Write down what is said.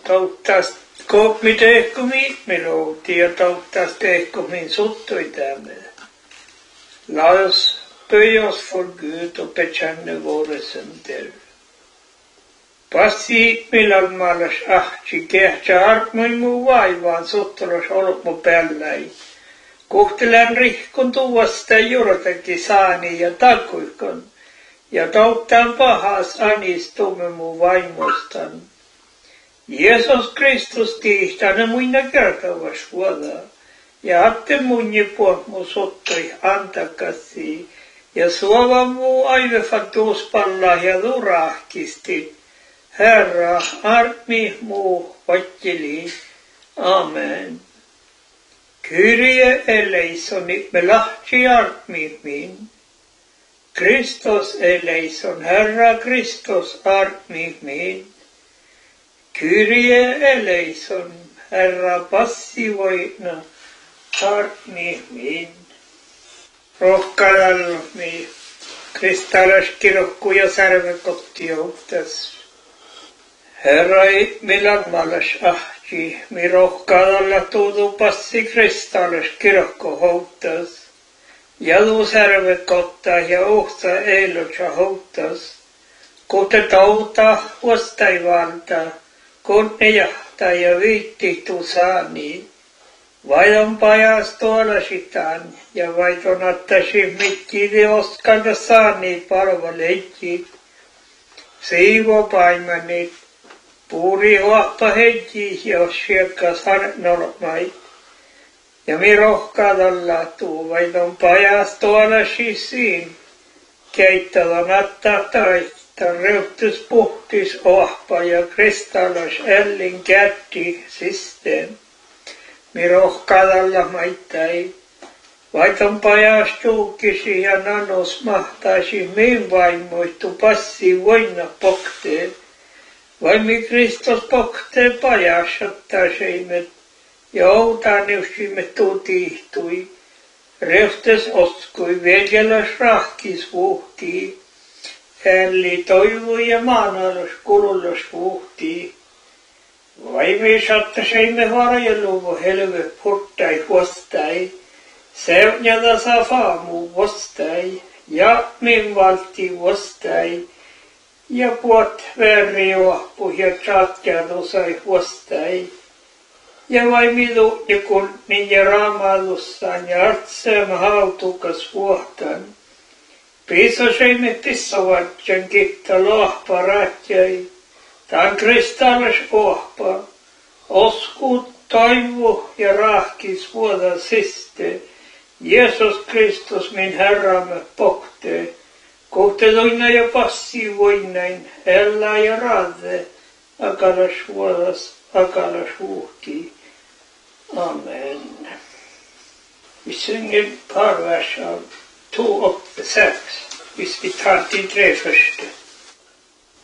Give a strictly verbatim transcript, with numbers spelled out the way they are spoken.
tauttas koopmi tehkumi melodi ja tauttas tehkumi suttoi därmed. Lad oss böja oss för Gud och bekänna våra synder. Passi millal malas ahti kehtsa armoi muu vaivaan sottelos olmo pällai. Kohtelen rihkon tuosta jortakin saani ja takuikon. Ja tauttaan pahas anistumme muu vaimostan. Jeesus Kristus tihtana muina kertavas vuoda. Ja atte munni puhmu sottoi antakasi. Ja suova muu aivefan tuuspalla ja durahkisti. Herra, armi muu vatteli. Amen. Kyrie eleison, me lahti armi min. Kristus eleison, Herra Kristus armi min. Kyrie eleison, Herra passivoina armi min. Rohkaadalmi kristalliskirokku ja särvekotti joutas. Herra ei millal malas ahti, mi rohkaadalla tuudu passi kristalliskirokku houtas. Ja tuu särvekotta ja uhta eilotsa houtas. Kute tauta huostai valta, kunne jahta ja viittitu saani. Vaidon pajas tuolasitaan ja vaidon attasi mittidi oskalta saani palvaleikki. Siivo paimanit, puuri huoppa hedji ja siekkas harnolmai. Ja mi rohkaadalla tuu vaidon pajas tuolasisiin. Keittadon atta taista reuhtus puhtis ohpa ja kristallas ellin kätti sisteen. Mi rohkaadalla maittai. Vaidon pajas tuukisi ja nanos mahtaisi min vaimoistu passi voina poktee. Vai mi Kristus poktee pajas ottaisimme. Ja outaniusimme tuutihtui. Rehtes oskui veljeläs rahkis vuhtii. Älli toivui ja maanalas kulullas vuhtii. Vai me sattaseimme varjeluvu helve portai huostai. Sevnjada sa faamu vuostai. Ja min valti vuostai. Ja puot verri juoppu ja tjatjadu sai vuostai. Ja vai milu ja kunni ja raamalussaan ja artseen hautukas vuohtan. Piisaseimme tissavatjan kitta lohpa ratjai. Tän kristallis ohpa. Osku toivu ja rahkis vuoda siste. Jeesus Kristus min Herramme pokte. Kohteluina ja passivoinain. Hella ja radde. Akalas vuodas. Akalas vuhtii. Amen. Vi synger ett par vers av två och sex. Hvis vi tar de tre första.